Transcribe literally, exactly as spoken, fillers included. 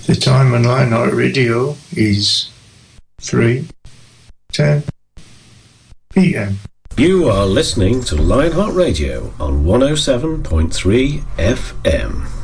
The time on Lionheart Radio is three ten p m. You are listening to Lionheart Radio on one oh seven point three F M.